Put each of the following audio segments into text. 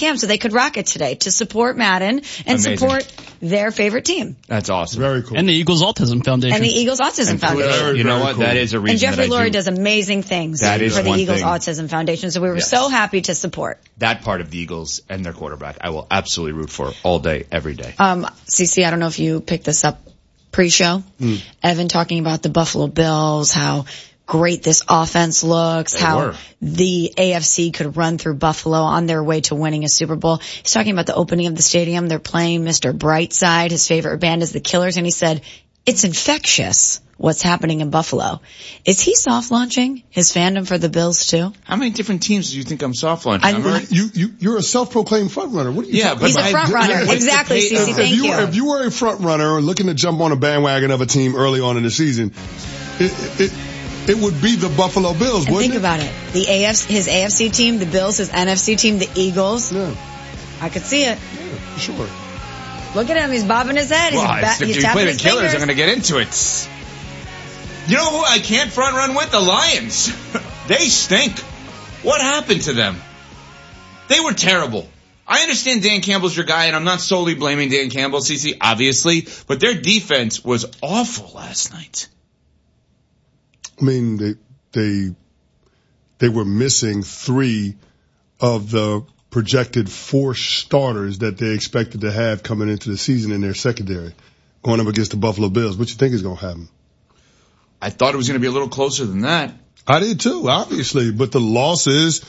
camp so they could rock it today to support Madden and support their favorite team. That's awesome. Very cool. And the Eagles Autism Foundation. And the Eagles Autism Foundation. You know what? Cool. That is a reason. And Jeffrey Lurie does amazing things for the Eagles Autism Foundation. So we were so happy to support that part of the Eagles and their quarterback. I will absolutely root for all day, every day. CC, I don't know if you picked this up pre-show. Evan talking about the Buffalo Bills, how great this offense looks, the AFC could run through Buffalo on their way to winning a Super Bowl. He's talking about the opening of the stadium. They're playing Mr. Brightside. His favorite band is the Killers. And he said, it's infectious what's happening in Buffalo. Is he soft launching his fandom for the Bills too? How many different teams do you think I'm soft launching? You're a self-proclaimed front runner. What are you talking about? He's a front runner. Exactly, Cece. Thank you. If you were a front runner looking to jump on a bandwagon of a team early on in the season, it would be the Buffalo Bills, wouldn't it? Think about it. His AFC team, the Bills, his NFC team, the Eagles. Yeah. I could see it. Yeah, sure. Look at him. He's bobbing his head. He's tapping his Killers, fingers. I'm going to get into it. You know who I can't front run with? The Lions. They stink. What happened to them? They were terrible. I understand Dan Campbell's your guy, and I'm not solely blaming Dan Campbell, CC, obviously, but their defense was awful last night. I mean, they were missing 3 of the projected 4 starters that they expected to have coming into the season in their secondary, going up against the Buffalo Bills. What you think is going to happen? I thought it was going to be a little closer than that. I did too, obviously, but the losses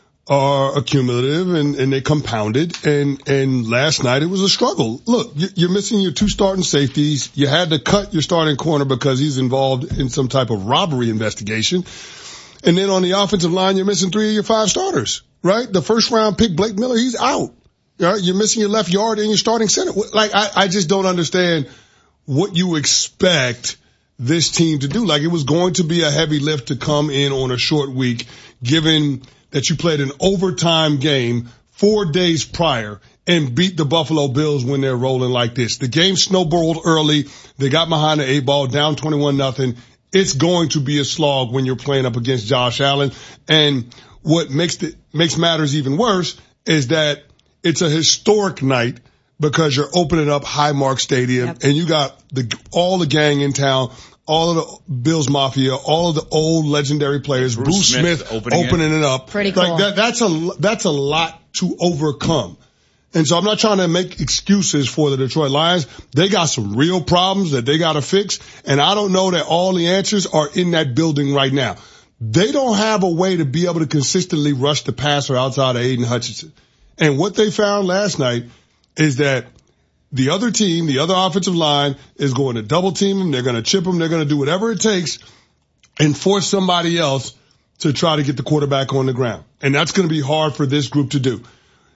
are accumulative and they compounded. And last night it was a struggle. Look, you're missing your 2 starting safeties. You had to cut your starting corner because he's involved in some type of robbery investigation. And then on the offensive line, you're missing 3 of your 5 starters, right? The first round pick, Blake Miller, he's out. Right? You're missing your left guard and your starting center. Like, I just don't understand what you expect this team to do. Like, it was going to be a heavy lift to come in on a short week, given that you played an overtime game 4 days prior and beat the Buffalo Bills when they're rolling like this. The game snowballed early. They got behind the 8 ball, down 21-0. It's going to be a slog when you're playing up against Josh Allen. And what makes matters even worse is that it's a historic night because you're opening up Highmark Stadium and you got all the gang in town, all of the Bills Mafia, all of the old legendary players, Bruce Smith opening it up. Pretty cool. Like that's a lot to overcome. And so I'm not trying to make excuses for the Detroit Lions. They got some real problems that they got to fix. And I don't know that all the answers are in that building right now. They don't have a way to be able to consistently rush the passer outside of Aiden Hutchinson. And what they found last night is that the other team, the other offensive line, is going to double team him. They're going to chip him. They're going to do whatever it takes and force somebody else to try to get the quarterback on the ground. And that's going to be hard for this group to do.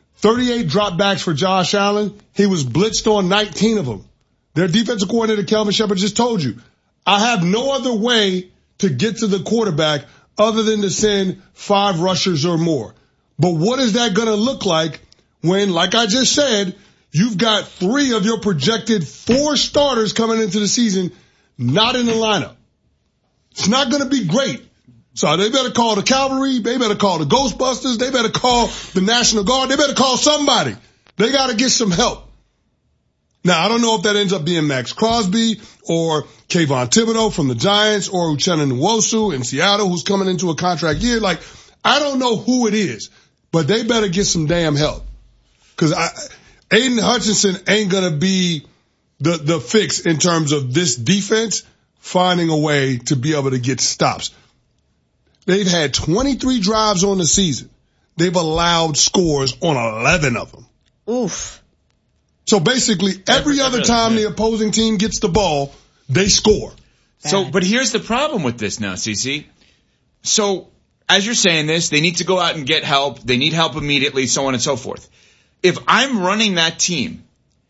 38 dropbacks for Josh Allen. He was blitzed on 19 of them. Their defensive coordinator, Kelvin Shepard, just told you, I have no other way to get to the quarterback other than to send 5 rushers or more. But what is that going to look like when, like I just said, you've got 3 of your projected 4 starters coming into the season not in the lineup? It's not going to be great. So they better call the cavalry. They better call the Ghostbusters. They better call the National Guard. They better call somebody. They got to get some help. Now, I don't know if that ends up being Max Crosby or Kayvon Thibodeau from the Giants or Uchenna Nwosu in Seattle, who's coming into a contract year. Like, I don't know who it is, but they better get some damn help. Because Aiden Hutchinson ain't going to be the fix in terms of this defense finding a way to be able to get stops. They've had 23 drives on the season. They've allowed scores on 11 of them. Oof. So basically, every other time the opposing team gets the ball, they score. So, but here's the problem with this now, CC. So, as you're saying this, they need to go out and get help. They need help immediately, so on and so forth. If I'm running that team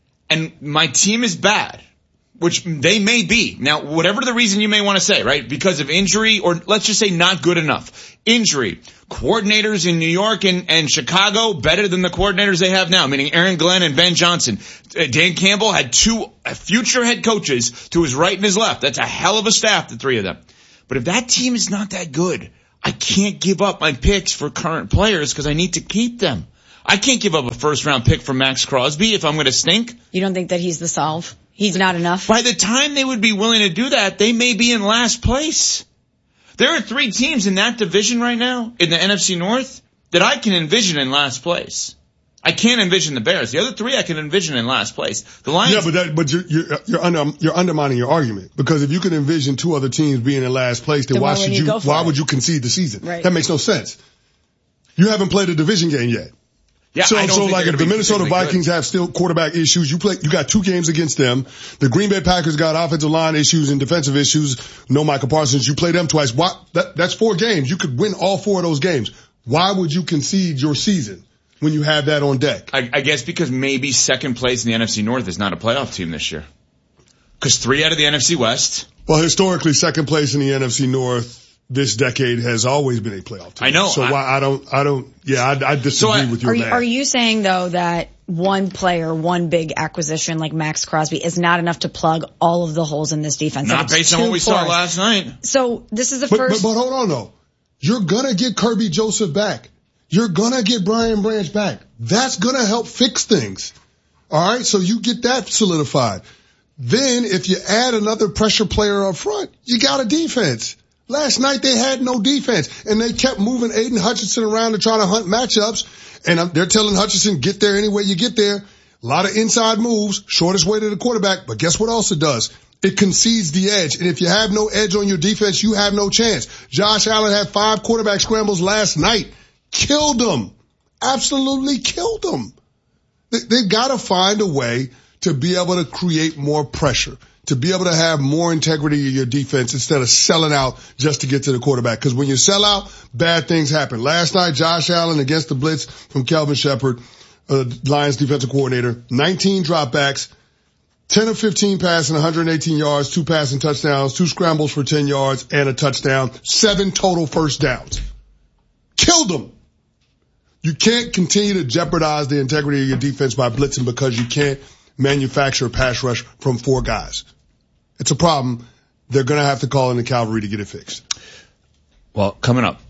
and my team is bad, which they may be. Now, whatever the reason you may want to say, right? Because of injury or let's just say not good enough. Injury. Coordinators in New York and Chicago better than the coordinators they have now, meaning Aaron Glenn and Ben Johnson. Dan Campbell had 2 future head coaches to his right and his left. That's a hell of a staff, the 3 of them. But if that team is not that good, I can't give up my picks for current players because I need to keep them. I can't give up a first-round pick for Max Crosby if I'm going to stink. You don't think that he's the solve? He's not enough? By the time they would be willing to do that, they may be in last place. There are 3 teams in that division right now, in the NFC North, that I can envision in last place. I can't envision the Bears. The other 3 I can envision in last place. The Lions. Yeah, but you're undermining your argument, because if you can envision 2 other teams being in last place, then why would you concede the season? Right. That makes no sense. You haven't played a division game yet. Yeah, so like if the Minnesota Vikings have still quarterback issues, you got 2 games against them. The Green Bay Packers got offensive line issues and defensive issues. No Micah Parsons. You play them twice. That's 4 games. You could win all 4 of those games. Why would you concede your season when you have that on deck? I guess because maybe second place in the NFC North is not a playoff team this year. Because 3 out of the NFC West. Well, historically, second place in the NFC North this decade has always been a playoff team. I know. So I disagree with your math. Are you saying though that one player, one big acquisition like Max Crosby is not enough to plug all of the holes in this defense? Not based on what we saw last night. So this is the first. But hold on though. You're gonna get Kirby Joseph back. You're gonna get Brian Branch back. That's gonna help fix things. All right. So you get that solidified. Then if you add another pressure player up front, you got a defense. Last night they had no defense, and they kept moving Aiden Hutchinson around to try to hunt matchups, and they're telling Hutchinson, get there any way you get there. A lot of inside moves, shortest way to the quarterback, but guess what else it does? It concedes the edge, and if you have no edge on your defense, you have no chance. Josh Allen had 5 quarterback scrambles last night. Killed them. Absolutely killed them. They've got to find a way to be able to create more pressure, to be able to have more integrity in your defense instead of selling out just to get to the quarterback. Because when you sell out, bad things happen. Last night, Josh Allen against the blitz from Kelvin Shepard, Lions defensive coordinator, 19 dropbacks, 10 of 15 passing, 118 yards, 2 passing touchdowns, 2 scrambles for 10 yards, and a touchdown, 7 total first downs. Killed them. You can't continue to jeopardize the integrity of your defense by blitzing because you can't manufacture a pass rush from 4 guys. It's a problem. They're going to have to call in the cavalry to get it fixed. Well, coming up,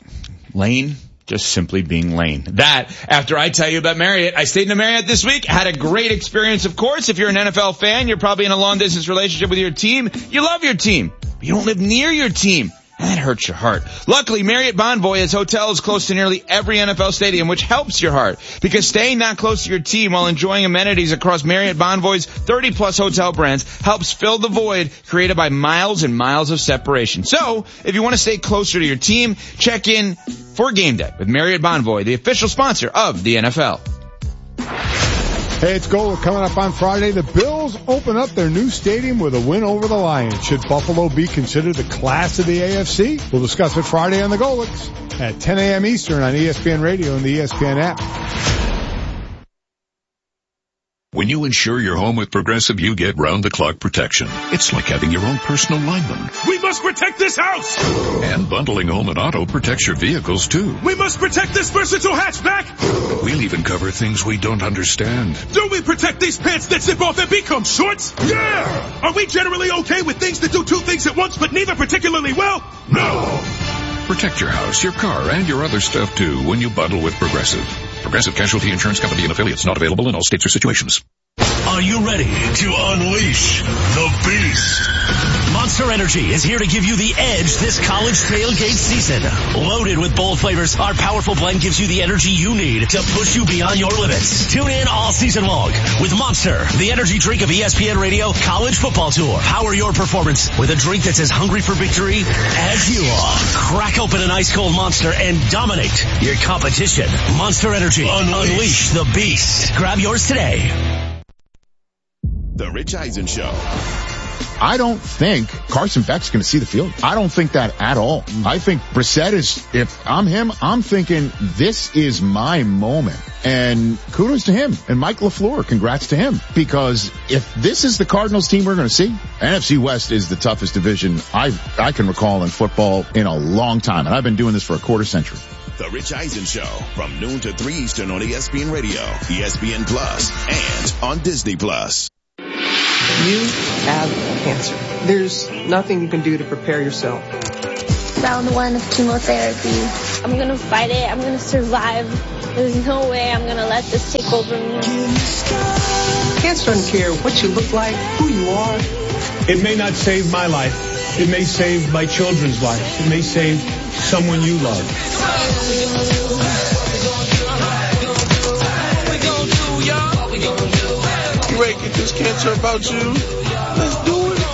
Lane just simply being Lane. That, after I tell you about Marriott. I stayed in a Marriott this week, had a great experience, of course. If you're an NFL fan, you're probably in a long-distance relationship with your team. You love your team, but you don't live near your team. And that hurts your heart. Luckily, Marriott Bonvoy has hotels close to nearly every NFL stadium, which helps your heart. Because staying that close to your team while enjoying amenities across Marriott Bonvoy's 30-plus hotel brands helps fill the void created by miles and miles of separation. So, if you want to stay closer to your team, check in for Game Day with Marriott Bonvoy, the official sponsor of the NFL. Hey, it's Gola. Coming up on Friday, the Bills open up their new stadium with a win over the Lions. Should Buffalo be considered the class of the AFC? We'll discuss it Friday on the Golics at 10 a.m. Eastern on ESPN Radio and the ESPN app. When you insure your home with Progressive, you get round-the-clock protection. It's like having your own personal lineman. We must protect this house! And bundling home and auto protects your vehicles, too. We must protect this versatile hatchback! We'll even cover things we don't understand. Do we protect these pants that zip off and become shorts? Yeah! Are we generally okay with things that do 2 things at once, but neither particularly well? No! Protect your house, your car, and your other stuff, too, when you bundle with Progressive. Progressive Casualty Insurance Company and affiliates, not available in all states or situations. Are you ready to unleash the beast? Monster Energy is here to give you the edge this college tailgate season. Loaded with bold flavors, our powerful blend gives you the energy you need to push you beyond your limits. Tune in all season long with Monster, the energy drink of ESPN Radio College Football Tour. Power your performance with a drink that's as hungry for victory as you are. Crack open an ice cold Monster and dominate your competition. Monster Energy. Unleash the beast. Grab yours today. The Rich Eisen Show. I don't think Carson Beck's going to see the field. I don't think that at all. I think Brissett is, if I'm him, I'm thinking this is my moment. And kudos to him. And Mike LaFleur, congrats to him. Because if this is the Cardinals team we're going to see, NFC West is the toughest division I can recall in football in a long time. And I've been doing this for a quarter century. The Rich Eisen Show from noon to 3 Eastern on ESPN Radio, ESPN Plus, and on Disney Plus. You have cancer. There's nothing you can do to prepare yourself. Round 1 of chemotherapy. I'm going to fight it. I'm going to survive. There's no way I'm gonna let this take over me. Cancer doesn't care what you look like, who you are. It may not save my life. It may save my children's life. It may save someone you love. You ready to get this cancer about you? Let's do it.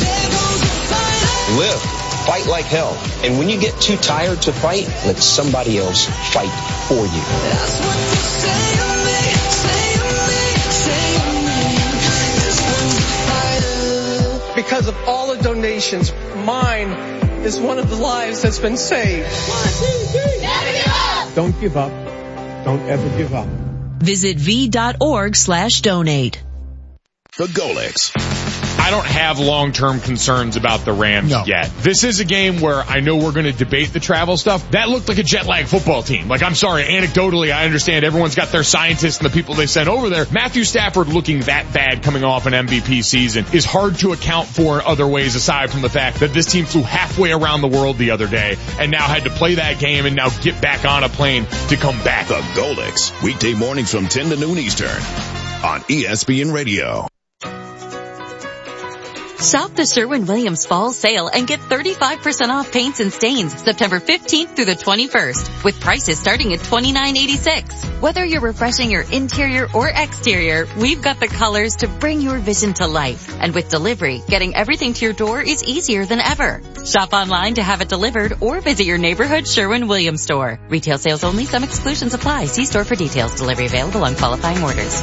Live. Fight like hell. And when you get too tired to fight, let somebody else fight for you. That's what you say to me, Because of all the donations, mine is one of the lives that's been saved. 1, 2, 3. Never give up. Don't give up. Don't ever give up. Visit v.org/donate. The Golix. I don't have long-term concerns about the Rams yet. This is a game where I know we're going to debate the travel stuff. That looked like a jet-lag football team. Like, I'm sorry, anecdotally, I understand everyone's got their scientists and the people they sent over there. Matthew Stafford looking that bad coming off an MVP season is hard to account for in other ways aside from the fact that this team flew halfway around the world the other day and now had to play that game and now get back on a plane to come back. The Golix. Weekday mornings from 10 to noon Eastern on ESPN Radio. Shop the Sherwin-Williams Fall Sale and get 35% off paints and stains September 15th through the 21st with prices starting at $29.86. Whether you're refreshing your interior or exterior, we've got the colors to bring your vision to life. And with delivery, getting everything to your door is easier than ever. Shop online to have it delivered or visit your neighborhood Sherwin-Williams store. Retail sales only. Some exclusions apply. See store for details. Delivery available on qualifying orders.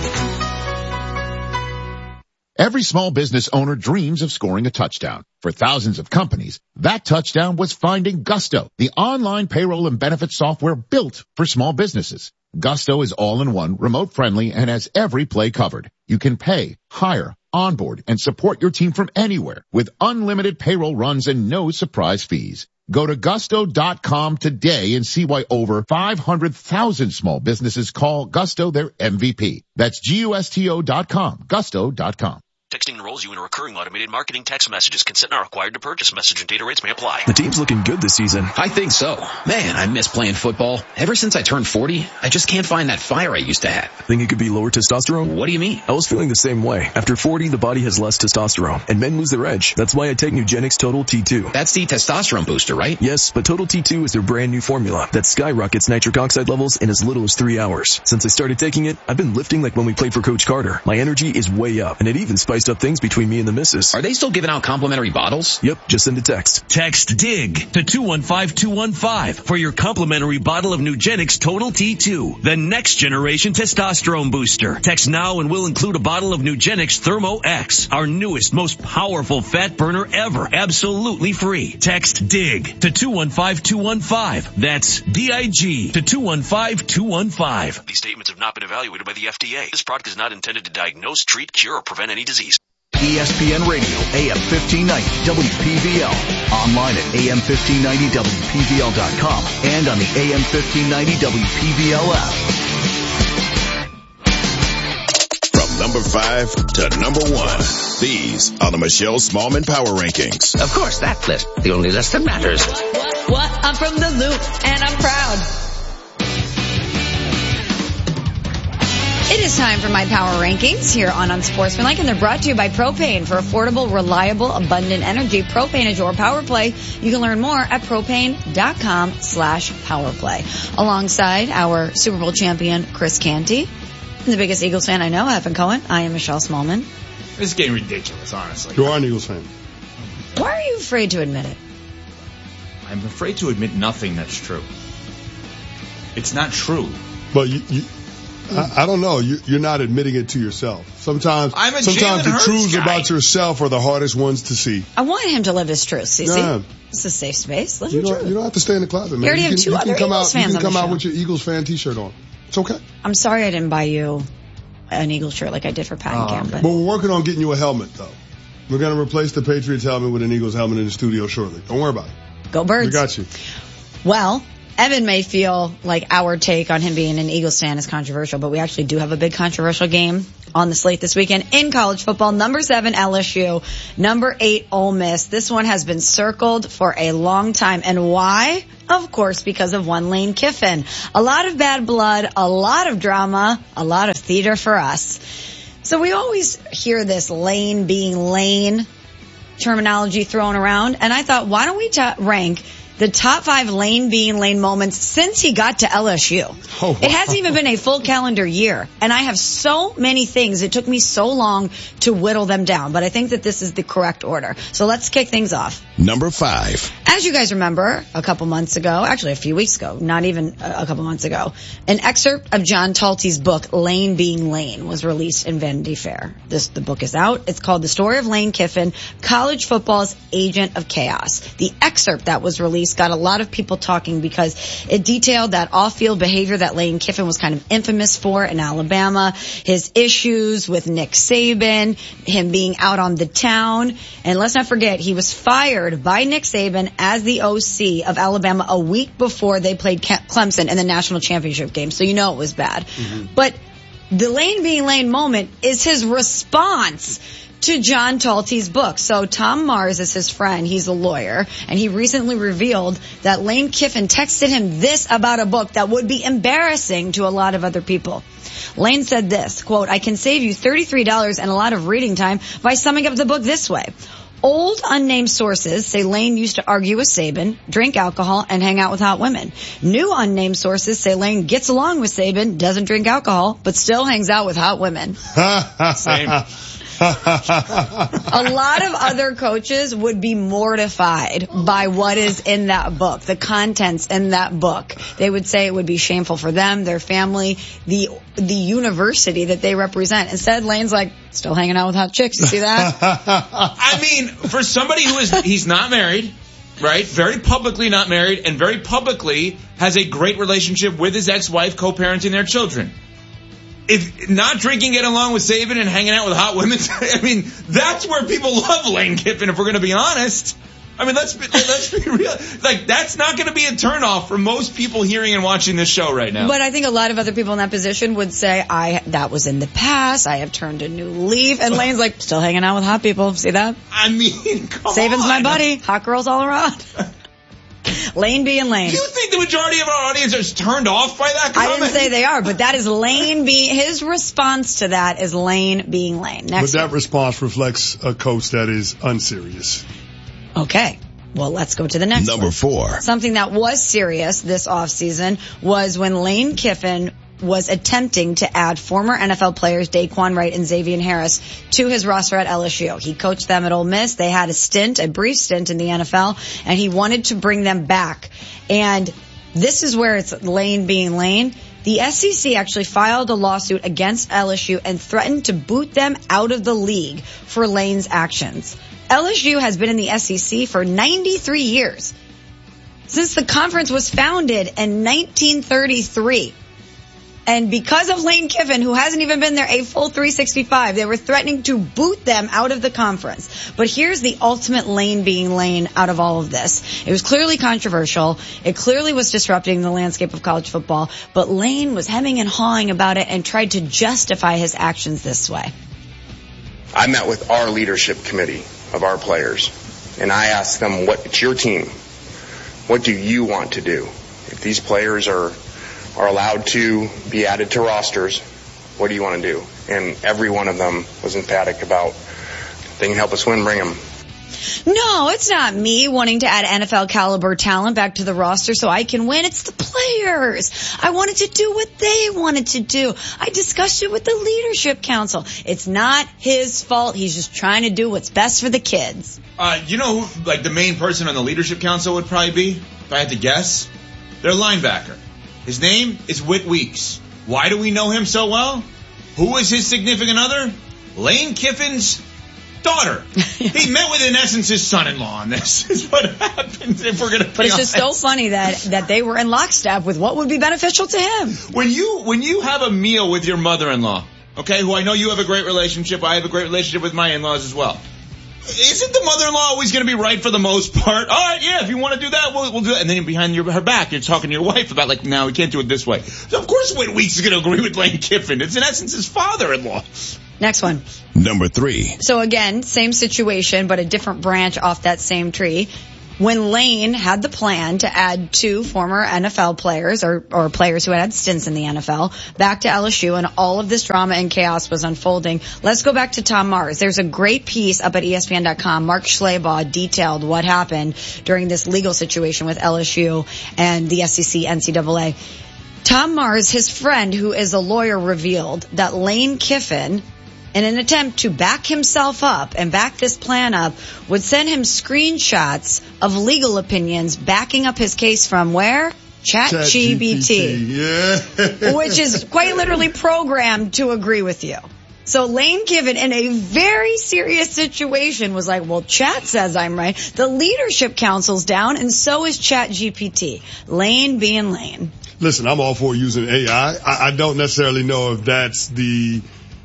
Every small business owner dreams of scoring a touchdown. For thousands of companies, that touchdown was finding Gusto, the online payroll and benefits software built for small businesses. Gusto is all-in-one, remote-friendly, and has every play covered. You can pay, hire, onboard, and support your team from anywhere with unlimited payroll runs and no surprise fees. Go to gusto.com today and see why over 500,000 small businesses call Gusto their MVP. That's GUSTO.com, gusto.com. Texting enrolls you in a recurring automated marketing text messages. Consent not required to purchase. Message and data rates may apply. The team's looking good this season. I think so. Man, I miss playing football. Ever since I turned 40, I just can't find that fire I used to have. Think it could be lower testosterone? What do you mean? I was feeling the same way. After 40, the body has less testosterone, and men lose their edge. That's why I take Nugenix Total T2. That's the testosterone booster, right? Yes, but Total T2 is their brand new formula that skyrockets nitric oxide levels in as little as 3 hours. Since I started taking it, I've been lifting like when we played for Coach Carter. My energy is way up, and it even spiced up things between me and the missus. Are they still giving out complimentary bottles? Yep, just send a text. Text DIG to 215-215 for your complimentary bottle of Nugenix Total T2, the next generation testosterone booster. Text now and we'll include a bottle of Nugenix Thermo X, our newest, most powerful fat burner ever, absolutely free. Text DIG to 215-215. That's DIG to 215-215. These statements have not been evaluated by the FDA. This product is not intended to diagnose, treat, cure, or prevent any disease. ESPN Radio, AM 1590, WPVL. Online at AM1590WPVL.com and on the AM 1590 WPVL app. From number 5 to number 1, these are the Michelle Smallman Power Rankings. Of course, that list. The only list that matters. What? I'm from the Loop, and I'm proud. It is time for my power rankings here on Unsportsmanlike, and they're brought to you by Propane. For affordable, reliable, abundant energy, Propane is your power play. You can learn more at propane.com/powerplay. Alongside our Super Bowl champion, Chris Canty, and the biggest Eagles fan I know, Evan Cohen. I am Michelle Smallman. This is getting ridiculous, honestly. You are an Eagles fan. Why are you afraid to admit it? I'm afraid to admit nothing that's true. It's not true. But I don't know. You're not admitting it to yourself. Sometimes the truths about yourself are the hardest ones to see. I want him to live his truth, Cece. Yeah. It's a safe space. Live you your truth. You don't have to stay in the closet, man. You already have two other Eagles fans You can come on the out show. with your Eagles fan t-shirt on. It's okay. I'm sorry I didn't buy you an Eagles shirt like I did for Pat and Cam. But we're working on getting you a helmet, though. We're going to replace the Patriots helmet with an Eagles helmet in the studio shortly. Don't worry about it. Go Birds. We got you. Well, Evan may feel like our take on him being an Eagles fan is controversial, but we actually do have a big controversial game on the slate this weekend in college football. Number 7, LSU. Number 8, Ole Miss. This one has been circled for a long time. And why? Of course, because of one Lane Kiffin. A lot of bad blood, a lot of drama, a lot of theater for us. So we always hear this Lane being Lane terminology thrown around. And I thought, why don't we rank the top 5 Lane being Lane moments since he got to LSU. Oh, wow. It hasn't even been a full calendar year. And I have so many things. It took me so long to whittle them down. But I think that this is the correct order. So let's kick things off. Number 5. As you guys remember, a couple months ago, actually a few weeks ago, not even a couple months ago, an excerpt of John Talty's book, Lane Being Lane, was released in Vanity Fair. The book is out. It's called The Story of Lane Kiffin, College Football's Agent of Chaos. The excerpt that was released got a lot of people talking because it detailed that off-field behavior that Lane Kiffin was kind of infamous for in Alabama, his issues with Nick Saban, him being out on the town. And let's not forget, he was fired by Nick Saban as the OC of Alabama a week before they played Clemson in the national championship game. So you know it was bad. Mm-hmm. But the Lane being Lane moment is his response to John Talty's book. So Tom Mars is his friend. He's a lawyer. And he recently revealed that Lane Kiffin texted him this about a book that would be embarrassing to a lot of other people. Lane said this, quote, "I can save you $33 and a lot of reading time by summing up the book this way. Old unnamed sources say Lane used to argue with Saban, drink alcohol, and hang out with hot women. New unnamed sources say Lane gets along with Saban, doesn't drink alcohol, but still hangs out with hot women." Same. A lot of other coaches would be mortified by what is in that book, the contents in that book. They would say it would be shameful for them, their family, the university that they represent. Instead, Lane's like, still hanging out with hot chicks. You see that? I mean, for somebody he's not married, right? Very publicly not married, and very publicly has a great relationship with his ex-wife, co-parenting their children. If not drinking, getting along with Saban and hanging out with hot women, I mean, that's where people love Lane Kiffin, if we're going to be honest. I mean, let's be real. Like, that's not going to be a turnoff for most people hearing and watching this show right now. But I think a lot of other people in that position would say, that was in the past. I have turned a new leaf. And Lane's like, still hanging out with hot people. See that? I mean, come Saban's on. my buddy. Hot girls all around. Lane being Lane. Do you think the majority of our audience is turned off by that comment? I didn't say they are, but that is Lane being, his response to that is Lane being Lane. Next but that response reflects a coach that is unserious. Okay. Well, let's go to the next Number 4. Something that was serious this offseason was when Lane Kiffin was attempting to add former NFL players Daquan Wright and Xavier Harris to his roster at LSU. He coached them at Ole Miss. They had a brief stint in the NFL, and he wanted to bring them back. And this is where it's Lane being Lane. The SEC actually filed a lawsuit against LSU and threatened to boot them out of the league for Lane's actions. LSU has been in the SEC for 93 years, since the conference was founded in 1933. And because of Lane Kiffin, who hasn't even been there a full 365, they were threatening to boot them out of the conference. But here's the ultimate Lane being Lane out of all of this. It was clearly controversial. It clearly was disrupting the landscape of college football. But Lane was hemming and hawing about it and tried to justify his actions this way. I met with our leadership committee of our players, and I asked them, it's your team. What do you want to do? If these players are allowed to be added to rosters, what do you want to do? And every one of them was emphatic about, if they can help us win, bring them. No, it's not me wanting to add NFL caliber talent back to the roster so I can win. It's the players. I wanted to do what they wanted to do. I discussed it with the leadership council. It's not his fault. He's just trying to do what's best for the kids. You know who, like, the main person on the leadership council would probably be, if I had to guess? Their linebacker. His name is Whit Weeks. Why do we know him so well? Who is his significant other? Lane Kiffin's daughter. He met with, in essence, his son-in-law on this. Is what happens if we're going to be But it's honest. just so funny that they were in lockstep with what would be beneficial to him. When you have a meal with your mother-in-law, okay, who I know you have a great relationship, I have a great relationship with my in-laws as well. isn't the mother-in-law always going to be right for the most part? All right, yeah, if you want to do that, we'll do it. And then behind her back, you're talking to your wife about, like, no, we can't do it this way. So, of course, Wade Weeks is going to agree with Lane Kiffin. It's, in essence, his father-in-law. Next one. Number 3. So, again, same situation, but a different branch off that same tree. When Lane had the plan to add 2 former NFL players or players who had stints in the NFL back to LSU, and all of this drama and chaos was unfolding, let's go back to Tom Mars. There's a great piece up at ESPN.com. Mark Schleybaugh detailed what happened during this legal situation with LSU and the SEC, NCAA. Tom Mars, his friend who is a lawyer, revealed that Lane Kiffin, in an attempt to back himself up and back this plan up, would send him screenshots of legal opinions backing up his case from where? ChatGPT. Yeah. Which is quite literally programmed to agree with you. So Lane Kiffin, in a very serious situation, was like, well, Chat says I'm right. The leadership council's down, and so is ChatGPT. Lane being Lane. Listen, I'm all for using AI. I don't necessarily know if that's the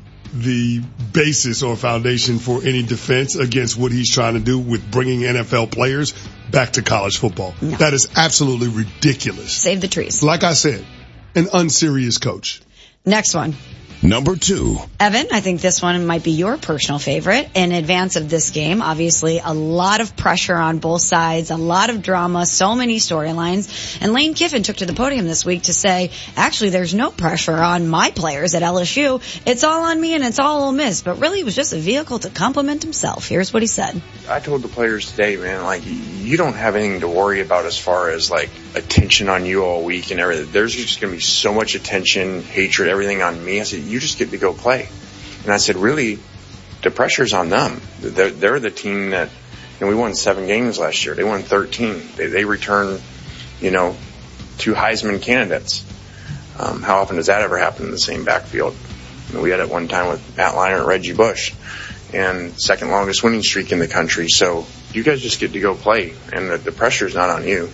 basis or foundation for any defense against what he's trying to do with bringing NFL players back to college football. No. That is absolutely ridiculous. Save the trees. Like I said, an unserious coach. Next one. Number 2. Evan, I think this one might be your personal favorite. In advance of this game, obviously a lot of pressure on both sides, a lot of drama, so many storylines. And Lane Kiffin took to the podium this week to say, actually, there's no pressure on my players at LSU. It's all on me and it's all Ole Miss. But really, it was just a vehicle to compliment himself. Here's what he said. I told the players today, man, like, you don't have anything to worry about as far as, like, attention on you all week and everything. There's just going to be so much attention, hatred, everything on me. I said, you just get to go play. And I said, really, the pressure's on them. They're the team that, we won 7 games last year. They won 13. They returned, 2 Heisman candidates. How often does that ever happen in the same backfield? We had it one time with Matt Leinart and Reggie Bush, and second longest winning streak in the country. So you guys just get to go play, and the pressure's not on you.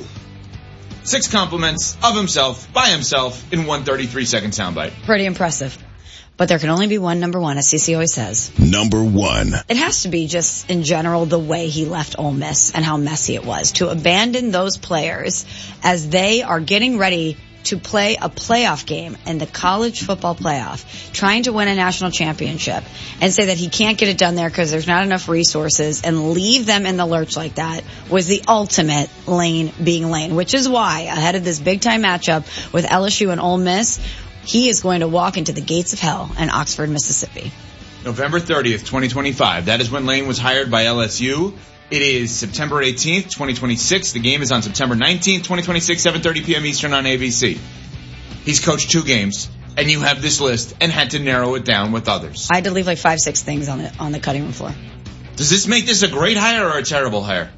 6 compliments of himself, by himself, in 1 33-second soundbite. Pretty impressive. But there can only be one number 1, as CC always says. Number 1. It has to be just, in general, the way he left Ole Miss and how messy it was. To abandon those players as they are getting ready to play a playoff game in the college football playoff, trying to win a national championship, and say that he can't get it done there because there's not enough resources, and leave them in the lurch like that, was the ultimate Lane being Lane, which is why, ahead of this big-time matchup with LSU and Ole Miss, he is going to walk into the gates of hell in Oxford, Mississippi. November 30th, 2025. That is when Lane was hired by LSU. It is September 18th, 2026. The game is on September 19th, 2026, 7:30 p.m. Eastern on ABC. He's coached 2 games, and you have this list and had to narrow it down with others. I had to leave like 5-6 things on the cutting room floor. Does this make this a great hire or a terrible hire?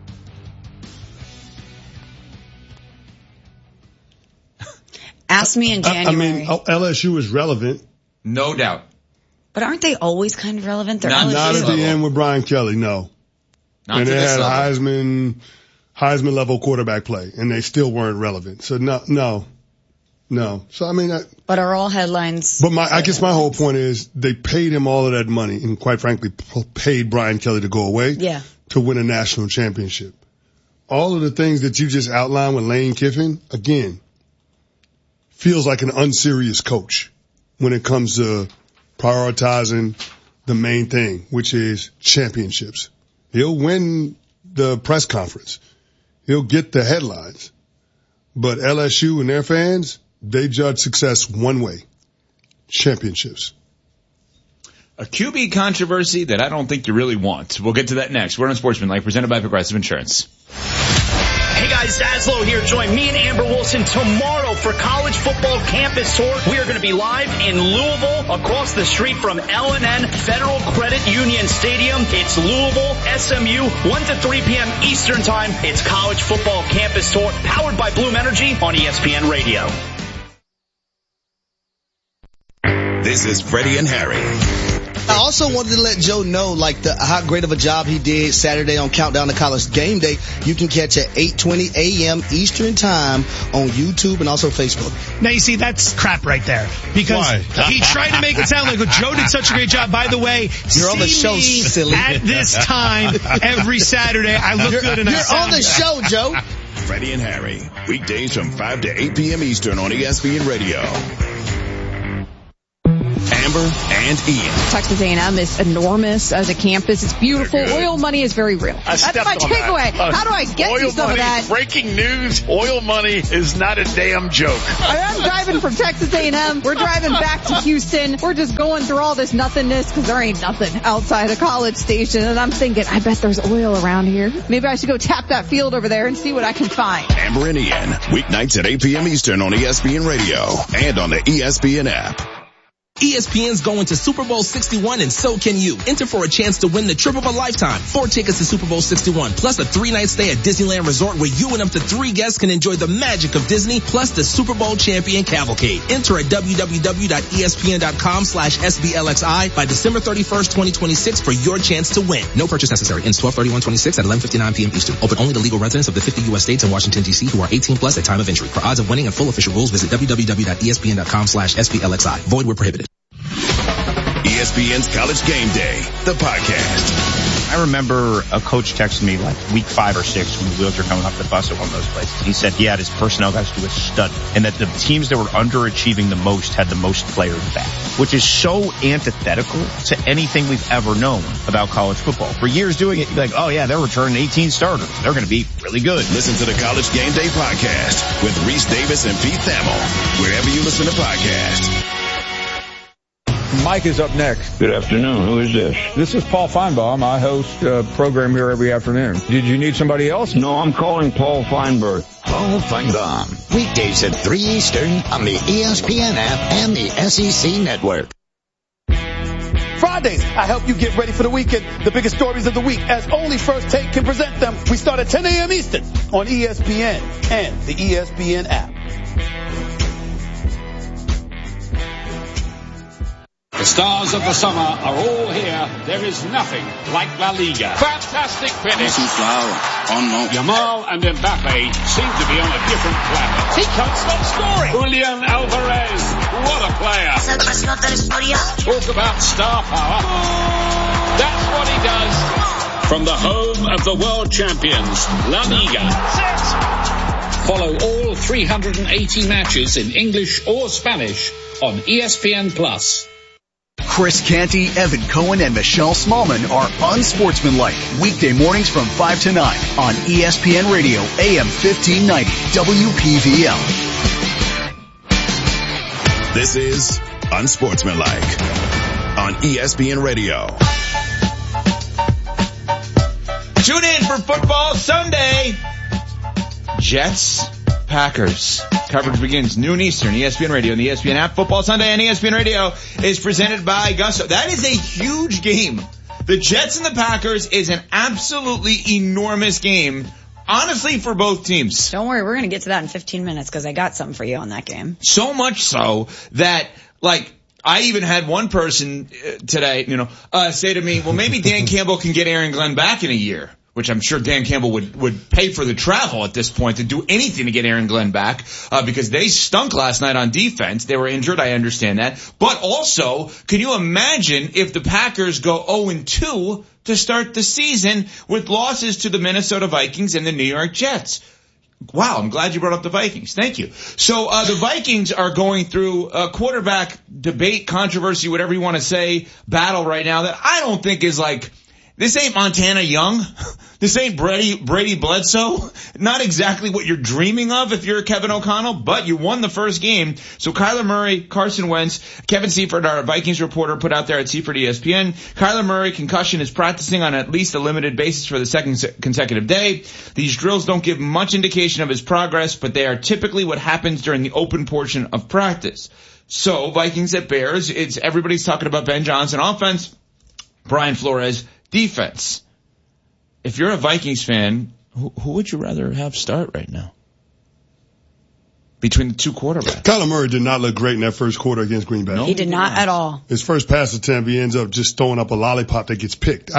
Ask me in January. LSU is relevant. No doubt. But aren't they always kind of relevant? They're not at the end with Brian Kelly, no. Not and to they this had level. Heisman level quarterback play, and they still weren't relevant. So no. So I mean, but are all headlines? But I guess my whole point is they paid him all of that money, and quite frankly, paid Brian Kelly to go away. Yeah. To win a national championship. All of the things that you just outlined with Lane Kiffin, again, feels like an unserious coach when it comes to prioritizing the main thing, which is championships. He'll win the press conference. He'll get the headlines. But LSU and their fans, they judge success one way. Championships. A QB controversy that I don't think you really want. We'll get to that next. We're on Sportsmanlike, presented by Progressive Insurance. Hey guys, Zaslow here. Join me and Amber Wilson tomorrow for College Football Campus Tour. We are going to be live in Louisville, across the street from L&N Federal Credit Union Stadium. It's Louisville, SMU, 1 to 3 p.m. Eastern Time. It's College Football Campus Tour, powered by Bloom Energy on ESPN Radio. This is Freddie and Harry. I also wanted to let Joe know, like, how great of a job he did Saturday on Countdown to College Game Day. You can catch at 8:20 a.m. Eastern Time on YouTube and also Facebook. Now, you see, that's crap right there. Because he tried to make it sound like Joe did such a great job. By the way, you're on the show, silly. At this time, every Saturday, I look good and I sound You're on the show, Joe. Freddie and Harry, weekdays from 5 to 8 p.m. Eastern on ESPN Radio. Amber and Ian. Texas A&M is enormous as a campus. It's beautiful. Oil money is very real. That's my takeaway. How do I get you some of that? Breaking news, oil money is not a damn joke. I'm driving from Texas A&M. We're driving back to Houston. We're just going through all this nothingness because there ain't nothing outside of College Station. And I'm thinking, I bet there's oil around here. Maybe I should go tap that field over there and see what I can find. Amber and Ian, weeknights at 8 p.m. Eastern on ESPN Radio and on the ESPN app. ESPN's going to Super Bowl 61 and so can you. Enter for a chance to win the trip of a lifetime. 4 tickets to Super Bowl 61 plus a 3-night stay at Disneyland Resort where you and up to 3 guests can enjoy the magic of Disney plus the Super Bowl champion cavalcade. Enter at www.espn.com/SBLXI by December 31st, 2026 for your chance to win. No purchase necessary. Ends 12/31/26 at 11:59 p.m. Eastern. Open only to legal residents of the 50 U.S. states and Washington, D.C. who are 18 plus at time of entry. For odds of winning and full official rules, visit www.espn.com/SBLXI. Void where prohibited. ESPN's College Game Day, the podcast. I remember a coach texted me like week 5 or 6 when the wheels were coming off the bus at one of those places. He said he had his personnel guys do a study and that the teams that were underachieving the most had the most players back, which is so antithetical to anything we've ever known about college football. For years doing it, you're like, oh yeah, they're returning 18 starters. They're going to be really good. Listen to the College Game Day podcast with Reese Davis and Pete Thamel, wherever you listen to podcasts. Mike is up next. Good afternoon. Who is this? This is Paul Feinbaum. I host a program here every afternoon. Did you need somebody else? No, I'm calling Paul Feinberg. Paul Feinbaum. Weekdays at 3 Eastern on the ESPN app and the SEC network. Fridays, I help you get ready for the weekend. The biggest stories of the week, as only First Take can present them. We start at 10 a.m. Eastern on ESPN and the ESPN app. The stars of the summer are all here. There is nothing like La Liga. Fantastic finish. Yamal and Mbappe seem to be on a different planet. He can't stop scoring. Julian Alvarez, what a player. Talk about star power. That's what he does. From the home of the world champions, La Liga. Follow all 380 matches in English or Spanish on ESPN+. Chris Canty, Evan Cohen, and Michelle Smallman are Unsportsmanlike. Weekday mornings from 5 to 9 on ESPN Radio, AM 1590, WPVL. This is Unsportsmanlike on ESPN Radio. Tune in for Football Sunday. Jets, Packers. Coverage begins noon Eastern, ESPN Radio and the ESPN app. Football Sunday on ESPN Radio is presented by Gusto. That is a huge game. The Jets and the Packers is an absolutely enormous game, honestly, for both teams. Don't worry, we're going to get to that in 15 minutes because I got something for you on that game. So much so that, like, I even had one person today, say to me, well, maybe Dan Campbell can get Aaron Glenn back in a year. Which I'm sure Dan Campbell would pay for the travel at this point to do anything to get Aaron Glenn back, because they stunk last night on defense. They were injured. I understand that. But also, can you imagine if the Packers go 0-2 to start the season with losses to the Minnesota Vikings and the New York Jets? Wow, I'm glad you brought up the Vikings. Thank you. So, the Vikings are going through a quarterback debate, controversy, whatever you want to say, battle right now that I don't think is like, this ain't Montana Young. This ain't Brady Bledsoe. Not exactly what you're dreaming of if you're Kevin O'Connell, but you won the first game. So Kyler Murray, Carson Wentz, Kevin Seifert, our Vikings reporter, put out there at Seifert ESPN. Kyler Murray, concussion, is practicing on at least a limited basis for the second consecutive day. These drills don't give much indication of his progress, but they are typically what happens during the open portion of practice. So Vikings at Bears, everybody's talking about Ben Johnson offense, Brian Flores defense. If you're a Vikings fan, who would you rather have start right now? between the two quarterbacks. Kyler Murray did not look great in that first quarter against Green Bay. No, he did not at all. His first pass attempt, he ends up just throwing up a lollipop that gets picked.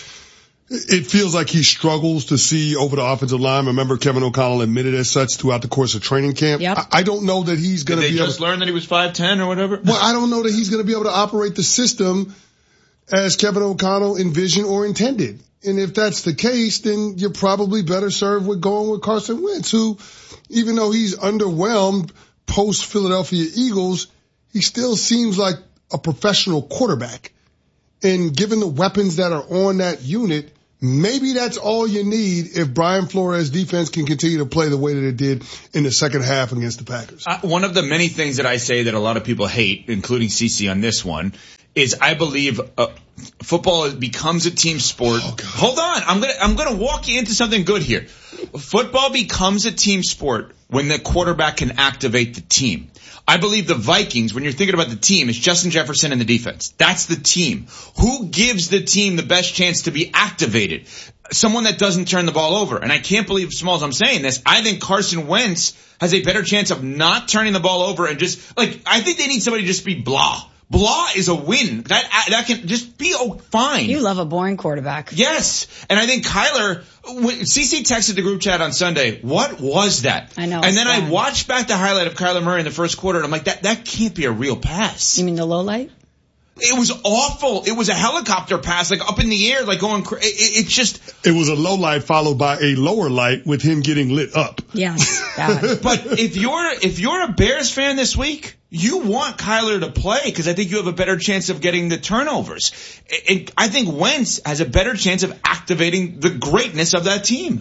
It feels like he struggles to see over the offensive line. Remember, Kevin O'Connell admitted as such throughout the course of training camp. Yep. I don't know that he's going to be able to... Did they just learn that he was 5'10" or whatever? Well, I don't know that he's going to be able to operate the system as Kevin O'Connell envisioned or intended. And if that's the case, then you're probably better served with going with Carson Wentz, who, even though he's underwhelmed post Philadelphia Eagles, he still seems like a professional quarterback. And given the weapons that are on that unit, maybe that's all you need if Brian Flores' defense can continue to play the way that it did in the second half against the Packers. One of the many things that I say that a lot of people hate, including CeCe on this one, is I believe football becomes a team sport. Oh, hold on. I'm gonna walk you into something good here. Football becomes a team sport when the quarterback can activate the team. I believe the Vikings, when you're thinking about the team, is Justin Jefferson and the defense. That's the team. Who gives the team the best chance to be activated? Someone that doesn't turn the ball over. And I can't believe, Smalls, I'm saying this. I think Carson Wentz has a better chance of not turning the ball over and just, I think they need somebody to just be blah. Blah is a win. That can just be fine. You love a boring quarterback. Yes. And I think Kyler, CeCe texted the group chat on Sunday, what was that? I know. And then I watched back the highlight of Kyler Murray in the first quarter, and I'm like, that can't be a real pass. You mean the low light? It was awful. It was a helicopter pass, up in the air, going crazy. It was a low light followed by a lower light with him getting lit up. Yes. But if you're a Bears fan this week, you want Kyler to play because I think you have a better chance of getting the turnovers. I think Wentz has a better chance of activating the greatness of that team.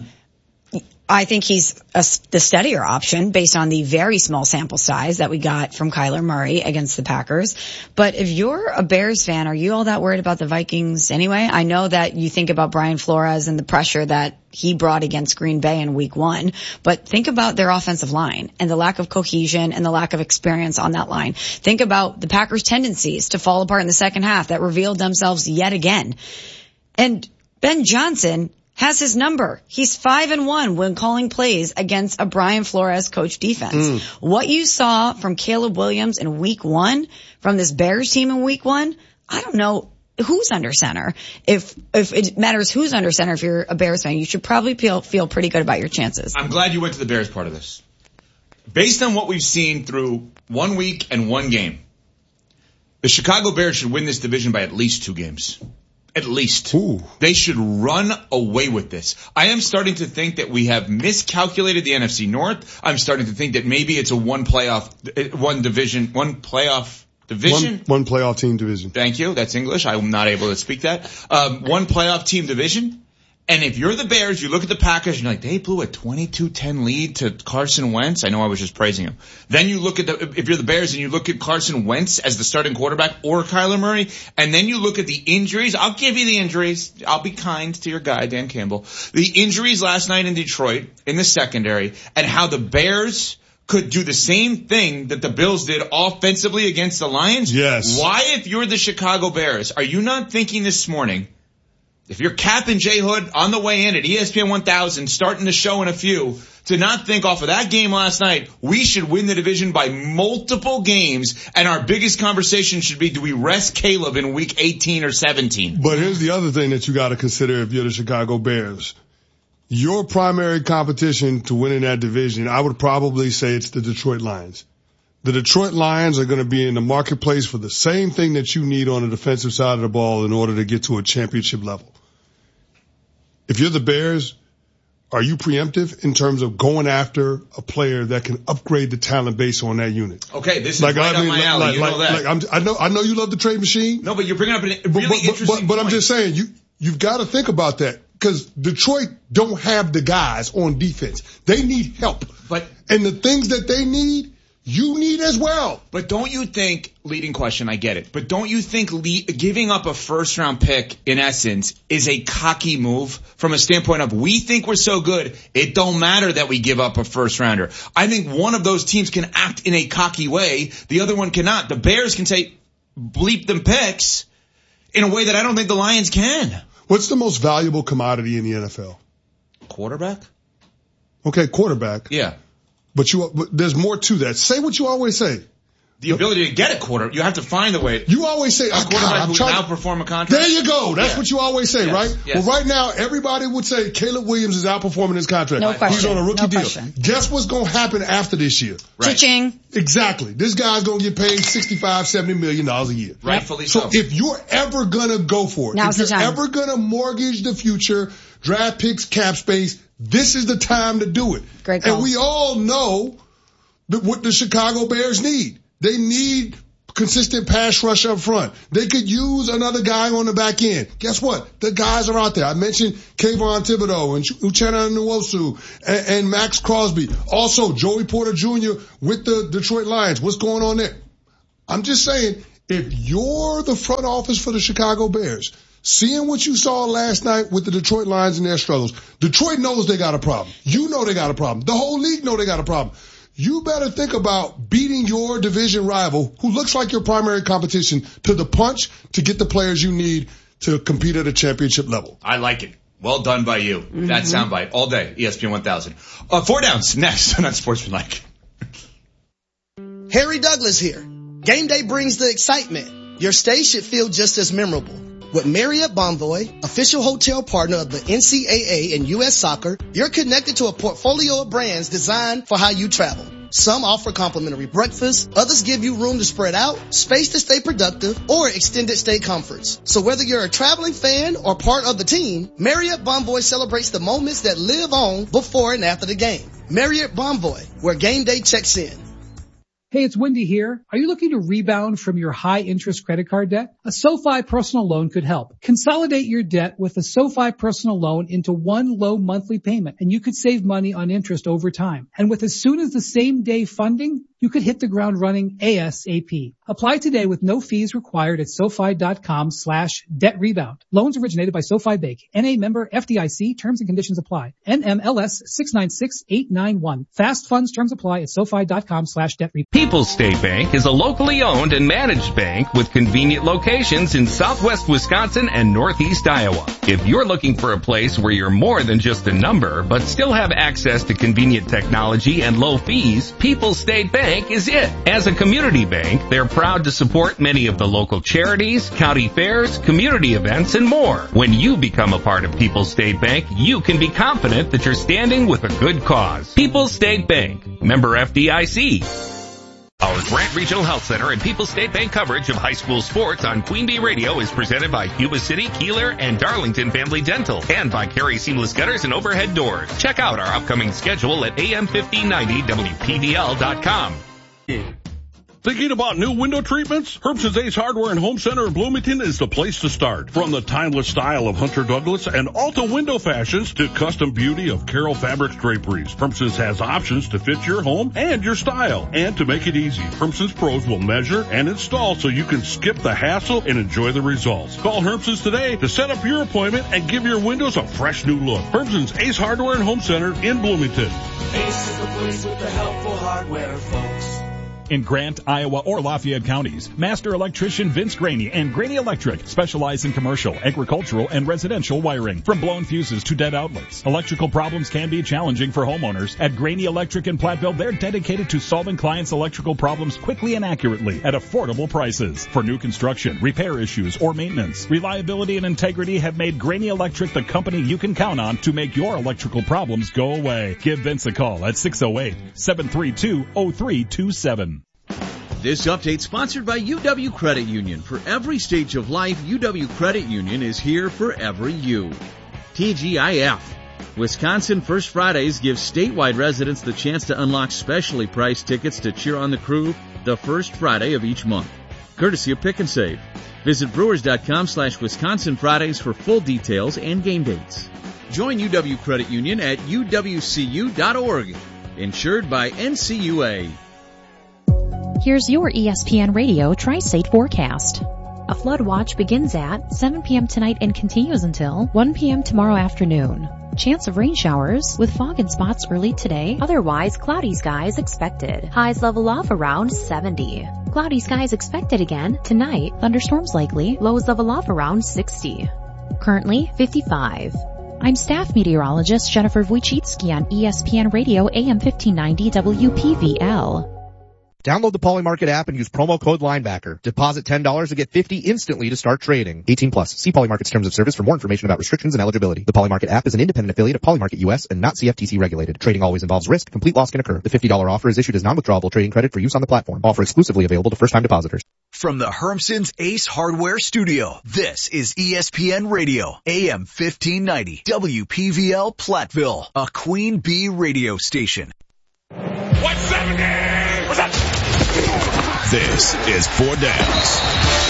I think he's the steadier option based on the very small sample size that we got from Kyler Murray against the Packers. But if you're a Bears fan, are you all that worried about the Vikings anyway? I know that you think about Brian Flores and the pressure that he brought against Green Bay in week 1, but think about their offensive line and the lack of cohesion and the lack of experience on that line. Think about the Packers' tendencies to fall apart in the second half that revealed themselves yet again. And Ben Johnson has his number. He's 5-1 when calling plays against a Brian Flores coach defense. What you saw from Caleb Williams in week 1, from this Bears team in week 1, I don't know who's under center. If it matters who's under center, if you're a Bears fan, you should probably feel pretty good about your chances. I'm glad you went to the Bears part of this. Based on what we've seen through 1 week and 1 game, the Chicago Bears should win this division by at least 2 games. At least. Ooh. They should run away with this. I am starting to think that we have miscalculated the NFC North. I'm starting to think that maybe it's a one playoff team division. Thank you. That's English. I'm not able to speak that. One playoff team division. And if you're the Bears, you look at the Packers and you're like, they blew a 22-10 lead to Carson Wentz. I know I was just praising him. Then you look at if you're the Bears and you look at Carson Wentz as the starting quarterback or Kyler Murray, and then you look at the injuries. I'll give you the injuries. I'll be kind to your guy, Dan Campbell. The injuries last night in Detroit in the secondary and how the Bears could do the same thing that the Bills did offensively against the Lions. Yes. Why, if you're the Chicago Bears, are you not thinking this morning, if you're Cap and J Hood on the way in at ESPN 1000, starting the show in a few, to not think off of that game last night, we should win the division by multiple games, and our biggest conversation should be, do we rest Caleb in week 18 or 17? But here's the other thing that you got to consider if you're the Chicago Bears. Your primary competition to winning that division, I would probably say it's the Detroit Lions. The Detroit Lions are going to be in the marketplace for the same thing that you need on the defensive side of the ball in order to get to a championship level. If you're the Bears, are you preemptive in terms of going after a player that can upgrade the talent base on that unit? Okay, this is right up my alley. You know that. I know you love the trade machine. No, but you're bringing up a really interesting But point. I'm just saying, you've got to think about that because Detroit don't have the guys on defense. They need help. And the things that they need, you need as well. But don't you think, leading question, I get it, but don't you think giving up a first-round pick, in essence, is a cocky move from a standpoint of, we think we're so good, it don't matter that we give up a first-rounder. I think one of those teams can act in a cocky way, the other one cannot. The Bears can say, bleep them picks, in a way that I don't think the Lions can. What's the most valuable commodity in the NFL? Quarterback? Okay, quarterback. Yeah. But there's more to that. Say what you always say. The ability to get a quarter, you have to find a way. You always say, a quarterback who would outperform a contract. There you go. That's what you always say, yes. right? Yes. Well, right now, everybody would say Caleb Williams is outperforming his contract. No question. He's on a rookie deal. Question. Guess what's going to happen after this year? Right. Cha-ching. Exactly. This guy's going to get paid $65, $70 million a year. Rightfully so. So if you're ever going to go for it, Now's if the you're time. ever going to mortgage the future, draft picks, cap space, this is the time to do it. Great call. And we all know what the Chicago Bears need. They need consistent pass rush up front. They could use another guy on the back end. Guess what? The guys are out there. I mentioned Kayvon Thibodeau and Uchenna Nwosu and Max Crosby. Also, Joey Porter Jr. with the Detroit Lions. What's going on there? I'm just saying, if you're the front office for the Chicago Bears, seeing what you saw last night with the Detroit Lions and their struggles, Detroit knows they got a problem. You know they got a problem. The whole league know they got a problem. You better think about beating your division rival, who looks like your primary competition, to the punch to get the players you need to compete at a championship level. I like it. Well done by you. Mm-hmm. That soundbite all day. ESPN 1000. 4 downs next on Sportsmanlike. Harry Douglas here. Game day brings the excitement. Your stay should feel just as memorable. With Marriott Bonvoy, official hotel partner of the NCAA and U.S. Soccer, you're connected to a portfolio of brands designed for how you travel. Some offer complimentary breakfast, others give you room to spread out, space to stay productive, or extended stay comforts. So whether you're a traveling fan or part of the team, Marriott Bonvoy celebrates the moments that live on before and after the game. Marriott Bonvoy, where game day checks in. Hey, it's Wendy here. Are you looking to rebound from your high-interest credit card debt? A SoFi personal loan could help. Consolidate your debt with a SoFi personal loan into one low monthly payment, and you could save money on interest over time. And with as soon as the same day funding, you could hit the ground running ASAP. Apply today with no fees required at SoFi.com/debt rebound. Loans originated by SoFi Bank. NA member FDIC. Terms and conditions apply. NMLS 696891. Fast funds terms apply at SoFi.com/debt rebound. People's State Bank is a locally owned and managed bank with convenient locations in southwest Wisconsin and northeast Iowa. If you're looking for a place where you're more than just a number, but still have access to convenient technology and low fees, People's State Bank is it. As a community bank, they're proud to support many of the local charities, county fairs, community events, and more. When you become a part of People's State Bank, you can be confident that you're standing with a good cause. People's State Bank, member FDIC. Our Grant Regional Health Center and People's State Bank coverage of high school sports on Queen Bee Radio is presented by Yuba City, Keeler, and Darlington Family Dental, and by Carey Seamless Gutters and Overhead Doors. Check out our upcoming schedule at am1590wpdl.com. Thinking about new window treatments? Herbst's Ace Hardware and Home Center in Bloomington is the place to start. From the timeless style of Hunter Douglas and Alta window fashions to custom beauty of Carroll Fabrics draperies, Herbst's has options to fit your home and your style. And to make it easy, Herbst's pros will measure and install so you can skip the hassle and enjoy the results. Call Herbst's today to set up your appointment and give your windows a fresh new look. Herbst's Ace Hardware and Home Center in Bloomington. Ace is the place with the helpful hardware, folks. In Grant, Iowa, or Lafayette counties, Master Electrician Vince Graney and Graney Electric specialize in commercial, agricultural, and residential wiring. From blown fuses to dead outlets, electrical problems can be challenging for homeowners. At Graney Electric in Platteville, they're dedicated to solving clients' electrical problems quickly and accurately at affordable prices. For new construction, repair issues, or maintenance, reliability and integrity have made Graney Electric the company you can count on to make your electrical problems go away. Give Vince a call at 608-732-0327. This update sponsored by UW Credit Union. For every stage of life, UW Credit Union is here for every you. TGIF. Wisconsin First Fridays gives statewide residents the chance to unlock specially priced tickets to cheer on the crew the first Friday of each month. Courtesy of Pick and Save. Visit brewers.com/Wisconsin Fridays for full details and game dates. Join UW Credit Union at uwcu.org. Insured by NCUA. Here's your ESPN Radio Tri-State forecast. A flood watch begins at 7 p.m. tonight and continues until 1 p.m. tomorrow afternoon. Chance of rain showers with fog in spots early today. Otherwise, cloudy skies expected. Highs level off around 70. Cloudy skies expected again tonight. Thunderstorms likely. Lows level off around 60. Currently 55. I'm staff meteorologist Jennifer Wojcicki on ESPN Radio AM 1590 WPVL. Download the Polymarket app and use promo code Linebacker. Deposit $10 to get $50 instantly to start trading. 18 plus. See Polymarket's terms of service for more information about restrictions and eligibility. The Polymarket app is an independent affiliate of Polymarket US and not CFTC regulated. Trading always involves risk. Complete loss can occur. The $50 offer is issued as non-withdrawable trading credit for use on the platform. Offer exclusively available to first-time depositors. From the Hermson's Ace Hardware Studio, this is ESPN Radio, AM 1590, WPVL Platteville, a Queen Bee radio station. 170! What's that? This is 4 Downs.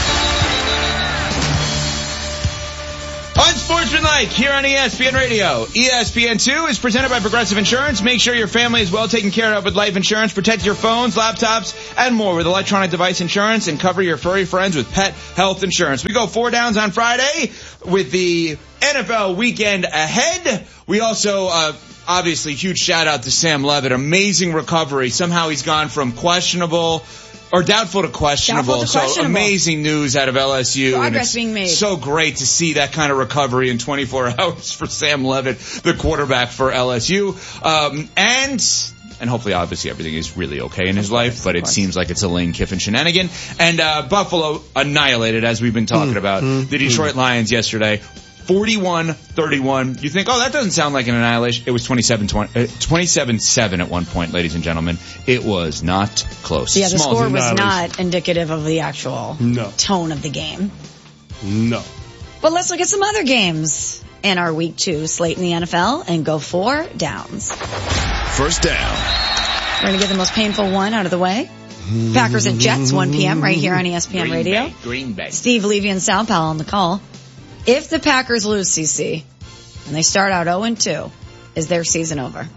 Unsportsmanlike here on ESPN Radio. ESPN2 is presented by Progressive Insurance. Make sure your family is well taken care of with life insurance. Protect your phones, laptops, and more with electronic device insurance, and cover your furry friends with pet health insurance. We go 4 Downs on Friday with the NFL weekend ahead. We also, obviously, huge shout out to Sam Levitt. Amazing recovery. Somehow he's gone from questionable or doubtful to questionable. So amazing news out of LSU. Progress being made. So great to see that kind of recovery in 24 hours for Sam Levitt, the quarterback for LSU. And hopefully, obviously, everything is really okay in his life, but it seems like it's a Lane Kiffin shenanigan. And Buffalo annihilated, as we've been talking about, the Detroit Lions yesterday. 41-31. You think, oh, that doesn't sound like an annihilation. It was 27-7 at one point, ladies and gentlemen. It was not close. Yeah, the score was not indicative of the actual tone of the game. No. But let's look at some other games in our Week 2 slate in the NFL and go 4 Downs. First down. We're going to get the most painful one out of the way. Packers and Jets, 1 p.m. right here on ESPN Radio. Green Bay. Steve Levy and Sal Powell on the call. If the Packers lose, CC, and they start out 0-2, is their season over?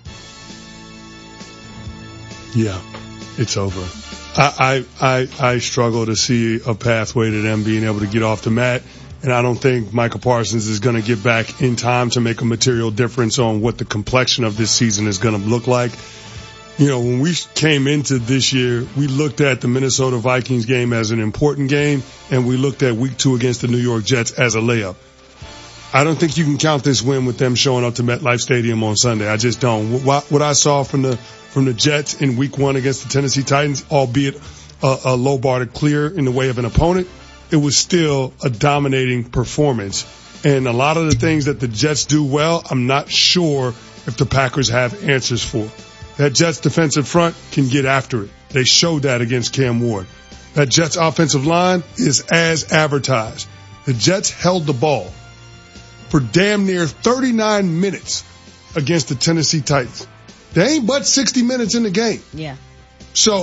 Yeah, it's over. I struggle to see a pathway to them being able to get off the mat, and I don't think Michael Parsons is going to get back in time to make a material difference on what the complexion of this season is going to look like. You know, when we came into this year, we looked at the Minnesota Vikings game as an important game, and we looked at Week 2 against the New York Jets as a layup. I don't think you can count this win with them showing up to MetLife Stadium on Sunday. I just don't. What I saw from the Jets in Week 1 against the Tennessee Titans, albeit a low bar to clear in the way of an opponent, it was still a dominating performance. And a lot of the things that the Jets do well, I'm not sure if the Packers have answers for. That Jets defensive front can get after it. They showed that against Cam Ward. That Jets offensive line is as advertised. The Jets held the ball for damn near 39 minutes against the Tennessee Titans. They ain't but 60 minutes in the game. Yeah. So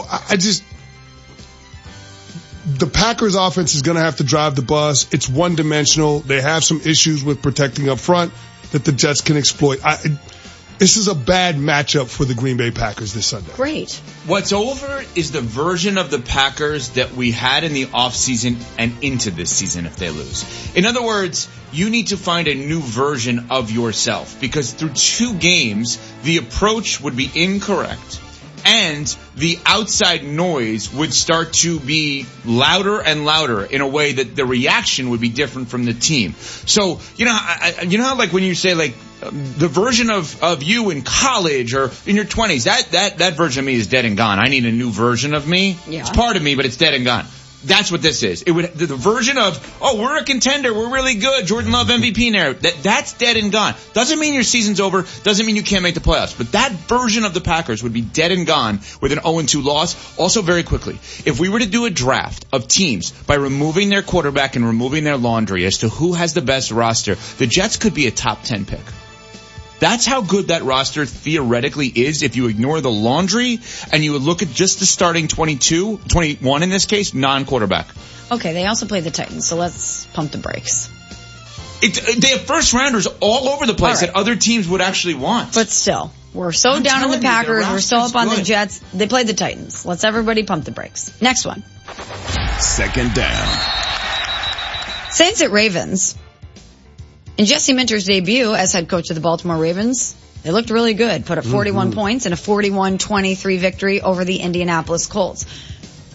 the Packers offense is going to have to drive the bus. It's one-dimensional. They have some issues with protecting up front that the Jets can exploit. This is a bad matchup for the Green Bay Packers this Sunday. Great. What's over is the version of the Packers that we had in the offseason and into this season if they lose. In other words, you need to find a new version of yourself because through 2 games, the approach would be incorrect and the outside noise would start to be louder and louder in a way that the reaction would be different from the team. So, you know how like when you say like, the version of you in college or in your 20s, that version of me is dead and gone. I need a new version of me. Yeah. It's part of me, but it's dead and gone. That's what this is. It would the version of, oh, we're a contender, we're really good, Jordan Love MVP narrative. That's dead and gone. Doesn't mean your season's over, doesn't mean you can't make the playoffs. But that version of the Packers would be dead and gone with an 0-2 loss. Also, very quickly, if we were to do a draft of teams by removing their quarterback and removing their laundry as to who has the best roster, the Jets could be a top 10 pick. That's how good that roster theoretically is if you ignore the laundry and you would look at just the starting 21 in this case, non-quarterback. Okay, they also play the Titans, so let's pump the brakes. They have first rounders all over the place that other teams would actually want. But still, we're so down on the Packers, we're so up on the Jets. They played the Titans. Let's everybody pump the brakes. Next one. Second down. Saints at Ravens. In Jesse Minter's debut as head coach of the Baltimore Ravens, they looked really good, put up 41 points in a 41-23 victory over the Indianapolis Colts.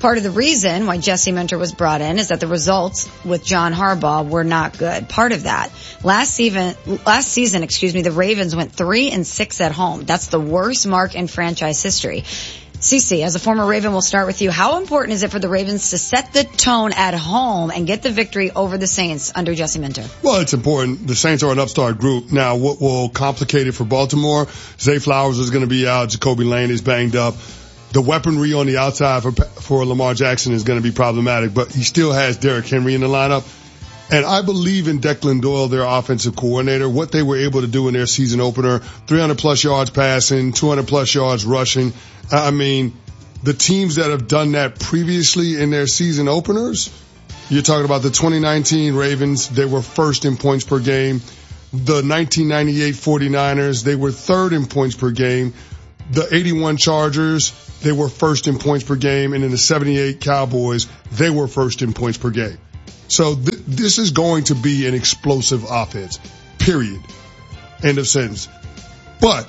Part of the reason why Jesse Minter was brought in is that the results with John Harbaugh were not good. Part of that. Last season, the Ravens went 3-6 at home. That's the worst mark in franchise history. Cece, as a former Raven, we'll start with you. How important is it for the Ravens to set the tone at home and get the victory over the Saints under Jesse Minter? Well, it's important. The Saints are an upstart group. Now, what will complicate it for Baltimore? Zay Flowers is going to be out. Jacoby Lane is banged up. The weaponry on the outside for Lamar Jackson is going to be problematic, but he still has Derrick Henry in the lineup. And I believe in Declan Doyle, their offensive coordinator, what they were able to do in their season opener, 300-plus yards passing, 200-plus yards rushing. I mean, the teams that have done that previously in their season openers, you're talking about the 2019 Ravens, they were first in points per game. The 1998 49ers, they were third in points per game. The 81 Chargers, they were first in points per game. And in the 78 Cowboys, they were first in points per game. So this is going to be an explosive offense, period. End of sentence. But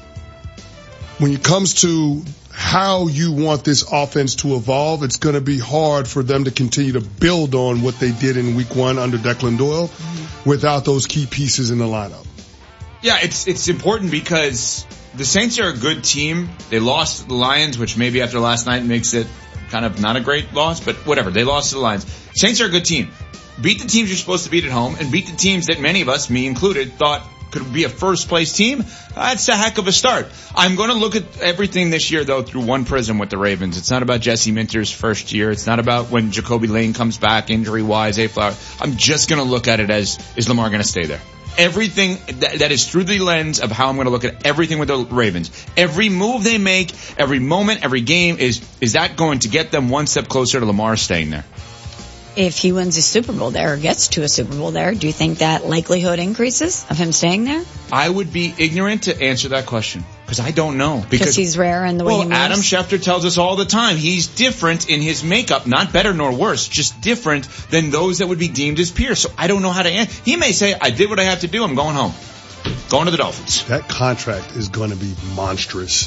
when it comes to how you want this offense to evolve, it's going to be hard for them to continue to build on what they did in week 1 under Declan Doyle without those key pieces in the lineup. Yeah, it's important because the Saints are a good team. They lost to the Lions, which maybe after last night makes it kind of not a great loss, but whatever. They lost to the Lions. Saints are a good team. Beat the teams you're supposed to beat at home and beat the teams that many of us, me included, thought could be a first-place team. That's a heck of a start. I'm going to look at everything this year, though, through one prism with the Ravens. It's not about Jesse Minter's first year. It's not about when Jacoby Lane comes back injury-wise, Zay Flowers. I'm just going to look at it as, is Lamar going to stay there? Everything that is through the lens of how I'm going to look at everything with the Ravens. Every move they make, every moment, every game, is that going to get them one step closer to Lamar staying there? If he wins a Super Bowl there or gets to a Super Bowl there, do you think that likelihood increases of him staying there? I would be ignorant to answer that question because I don't know. Because he's rare in the way he moves? Adam Schefter tells us all the time he's different in his makeup, not better nor worse, just different than those that would be deemed his peers. So I don't know how to answer. He may say, I did what I have to do, I'm going home. Going to the Dolphins. That contract is going to be monstrous.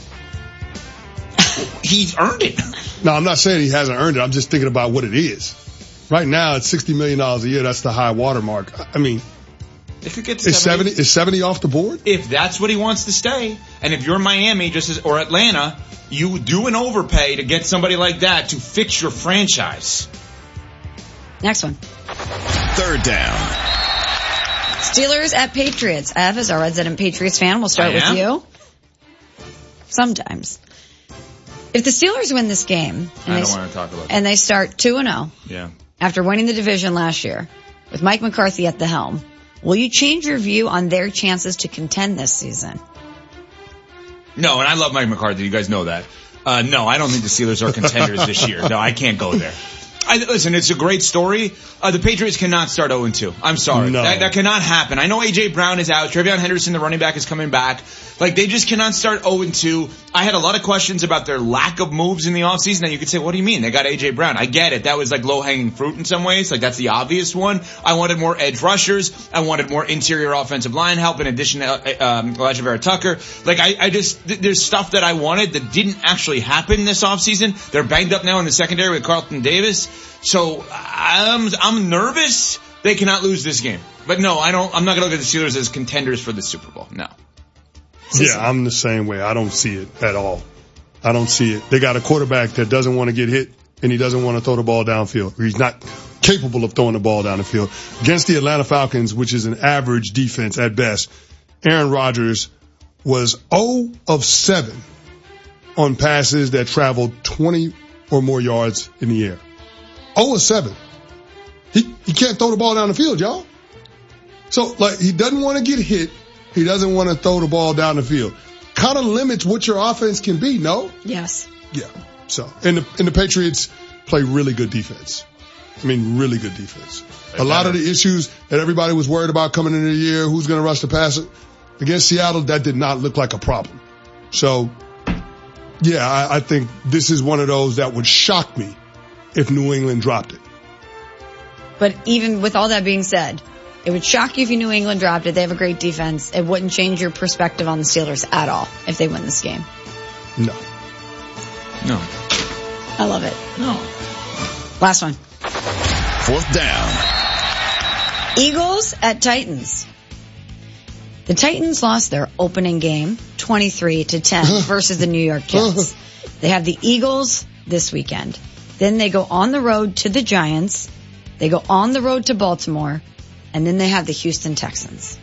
He's earned it. No, I'm not saying he hasn't earned it. I'm just thinking about what it is. Right now, it's $60 million a year. That's the high water mark. I mean, it could get to 70. Is 70 off the board? If that's what he wants to stay, and if you're Miami or Atlanta, you do an overpay to get somebody like that to fix your franchise. Next one. Third down. Steelers at Patriots. Ev, as our resident Patriots fan, we'll start with you. Sometimes. If the Steelers win this game, I don't want to talk about that. And they start 2-0, yeah, after winning the division last year, with Mike McCarthy at the helm, will you change your view on their chances to contend this season? No, and I love Mike McCarthy. You guys know that. No, I don't think the Steelers are contenders this year. No, I can't go there. Listen, it's a great story. The Patriots cannot start 0-2. I'm sorry. No. That cannot happen. I know A.J. Brown is out. Trevion Henderson, the running back, is coming back. Like, they just cannot start 0-2. I had a lot of questions about their lack of moves in the offseason. And you could say, what do you mean? They got A.J. Brown. I get it. That was like low-hanging fruit in some ways. Like, that's the obvious one. I wanted more edge rushers. I wanted more interior offensive line help in addition to Elijah Vera Tucker. Like, I just, there's stuff that I wanted that didn't actually happen this offseason. They're banged up now in the secondary with Carlton Davis. So I'm nervous they cannot lose this game. But no, I'm not going to look at the Steelers as contenders for the Super Bowl. No. Yeah, I'm the same way. I don't see it at all. I don't see it. They got a quarterback that doesn't want to get hit and he doesn't want to throw the ball downfield. He's not capable of throwing the ball down the field. Against the Atlanta Falcons, which is an average defense at best, Aaron Rodgers was 0 of 7 on passes that traveled 20 or more yards in the air. 0 of 7. He can't throw the ball down the field, y'all. So, like, he doesn't want to get hit. He doesn't want to throw the ball down the field. Kind of limits what your offense can be, no? Yes. Yeah. So, and the Patriots play really good defense. I mean, really good defense. A lot of the issues that everybody was worried about coming into the year, who's going to rush the passer, against Seattle, that did not look like a problem. So, yeah, I think this is one of those that would shock me if New England dropped it. But even with all that being said, it would shock you if New England dropped it. They have a great defense. It wouldn't change your perspective on the Steelers at all if they win this game. No. I love it. No. Last one. 4th down. Eagles at Titans. The Titans lost their opening game 23-10 versus the New York Jets. They have the Eagles this weekend. Then they go on the road to the Giants. They go on the road to Baltimore. And then they have the Houston Texans.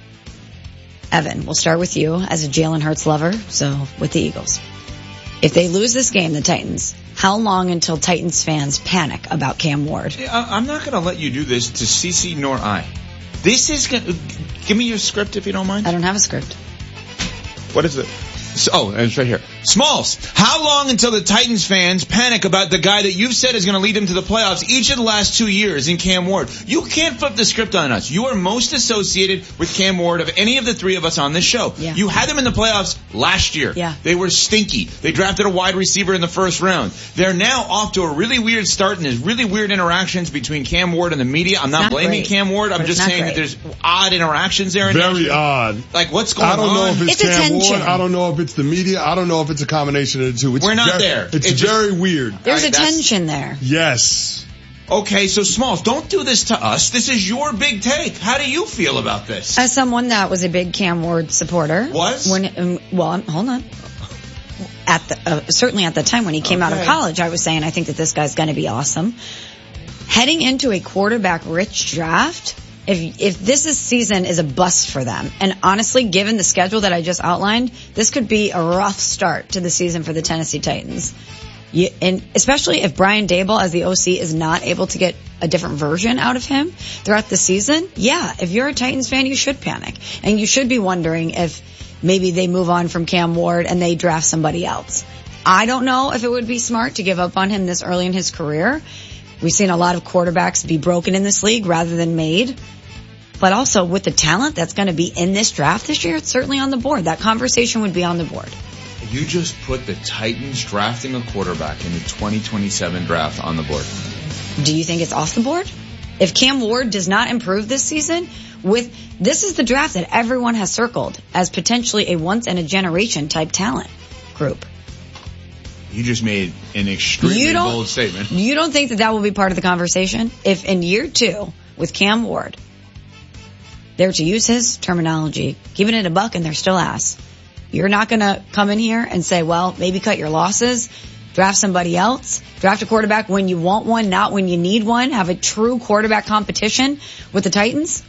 Evan, we'll start with you as a Jalen Hurts lover, so with the Eagles. If they lose this game, the Titans, how long until Titans fans panic about Cam Ward? I'm not going to let you do this to CC nor I. This is going to... Give me your script if you don't mind. I don't have a script. What is it? Oh, it's right here. Smalls, how long until the Titans fans panic about the guy that you've said is going to lead them to the playoffs each of the last 2 years in Cam Ward? You can't flip the script on us. You are most associated with Cam Ward of any of the three of us on this show. Yeah. You had them in the playoffs last year. Yeah. They were stinky. They drafted a wide receiver in the first round. They're now off to a really weird start, and there's really weird interactions between Cam Ward and the media. I'm not blaming Cam Ward. I'm just saying that there's odd interactions there. Very odd. Like, what's going on? I don't know if it's Cam attention. Ward. I don't know if it's the media. I don't know if it's a combination of the two. We're not there. It's very weird. There's a tension there. Yes. Okay, so Smalls, don't do this to us. This is your big take. How do you feel about this? As someone that was a big Cam Ward supporter. Was? Hold on. Certainly at the time when he came out of college, I was saying I think that this guy's going to be awesome. Heading into a quarterback-rich draft, if this season is a bust for them, and honestly, given the schedule that I just outlined, this could be a rough start to the season for the Tennessee Titans. And especially if Brian Daboll as the OC is not able to get a different version out of him throughout the season, if you're a Titans fan, you should panic. And you should be wondering if maybe they move on from Cam Ward and they draft somebody else. I don't know if it would be smart to give up on him this early in his career. We've seen a lot of quarterbacks be broken in this league rather than made. But also with the talent that's going to be in this draft this year, it's certainly on the board. That conversation would be on the board. You just put the Titans drafting a quarterback in the 2027 draft on the board. Do you think it's off the board? If Cam Ward does not improve this season, this is the draft that everyone has circled as potentially a once-in-a-generation type talent group. You just made an extremely bold statement. You don't think that will be part of the conversation? If in year 2 with Cam Ward, they're, to use his terminology, giving it a buck and they're still ass. You're not going to come in here and say, well, maybe cut your losses, draft somebody else, draft a quarterback when you want one, not when you need one, have a true quarterback competition with the Titans?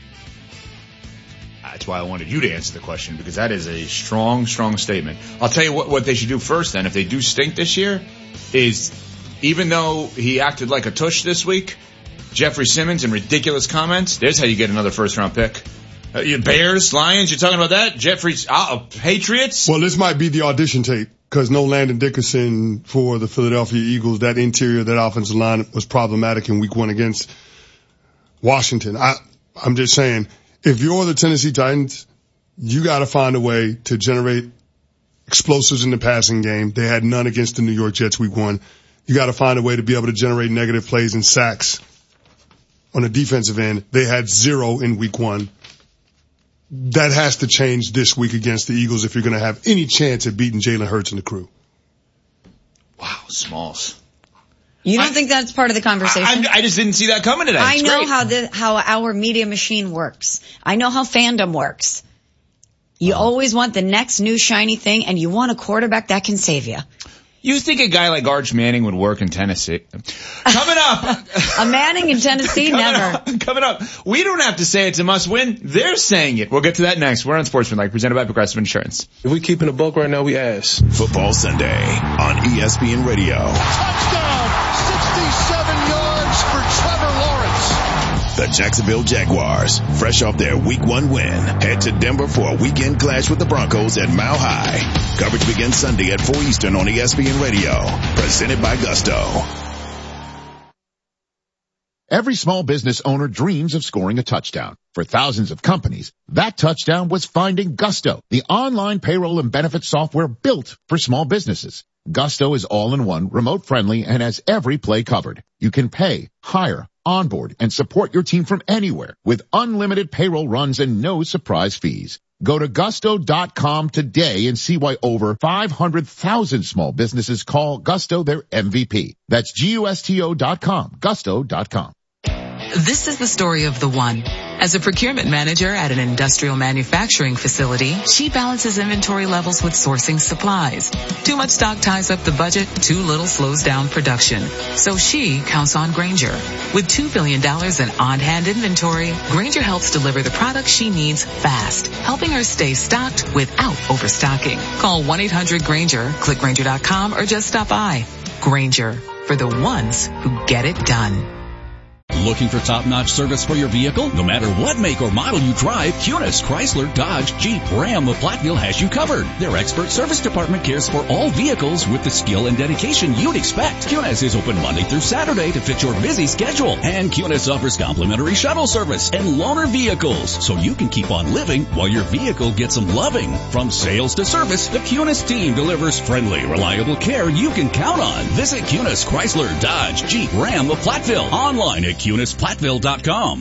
That's why I wanted you to answer the question, because that is a strong, strong statement. I'll tell you what they should do first then, if they do stink this year, is even though he acted like a tush this week, Jeffrey Simmons and ridiculous comments, there's how you get another first-round pick. Bears, Lions, you're talking about that? Jeffrey's Patriots? Well, this might be the audition tape, because no Landon Dickerson for the Philadelphia Eagles. That interior, that offensive line was problematic in week 1 against Washington. I'm just saying, if you're the Tennessee Titans, you got to find a way to generate explosives in the passing game. They had none against the New York Jets week 1. You got to find a way to be able to generate negative plays and sacks on the defensive end. They had 0 in week 1. That has to change this week against the Eagles if you're going to have any chance at beating Jalen Hurts and the crew. Wow, Smalls. You don't think that's part of the conversation? I just didn't see that coming today. I know how our media machine works. I know how fandom works. You always want the next new shiny thing, and you want a quarterback that can save you. You think a guy like Arch Manning would work in Tennessee? Coming up. A Manning in Tennessee? Never. Coming up. We don't have to say it's a must win. They're saying it. We'll get to that next. We're on Sportsmanlike, presented by Progressive Insurance. If we keeping a buck right now, we ass. Football Sunday on ESPN Radio. Touchdown! 67 yards for Trevor Lawrence. The Jacksonville Jaguars, fresh off their Week 1 win, head to Denver for a weekend clash with the Broncos at Mile High. Coverage begins Sunday at 4 Eastern on ESPN Radio. Presented by Gusto. Every small business owner dreams of scoring a touchdown. For thousands of companies, that touchdown was finding Gusto, the online payroll and benefits software built for small businesses. Gusto is all-in-one, remote-friendly, and has every play covered. You can pay, hire, onboard, and support your team from anywhere with unlimited payroll runs and no surprise fees. Go to gusto.com today and see why over 500,000 small businesses call Gusto their MVP. That's GUSTO.com, gusto.com. This is the story of the one. As a procurement manager at an industrial manufacturing facility, she balances inventory levels with sourcing supplies. Too much stock ties up the budget, too little slows down production. So she counts on Grainger. With $2 billion in on-hand inventory, Grainger helps deliver the products she needs fast, helping her stay stocked without overstocking. Call 1-800-GRAINGER, click Grainger.com, or just stop by. Grainger, for the ones who get it done. Looking for top-notch service for your vehicle? No matter what make or model you drive, Kunis, Chrysler, Dodge, Jeep, Ram of Platteville has you covered. Their expert service department cares for all vehicles with the skill and dedication you'd expect. Kunis is open Monday through Saturday to fit your busy schedule. And Kunis offers complimentary shuttle service and loaner vehicles, so you can keep on living while your vehicle gets some loving. From sales to service, the Kunis team delivers friendly, reliable care you can count on. Visit Kunis, Chrysler, Dodge, Jeep, Ram of Platteville online at KunisPlatteville.com.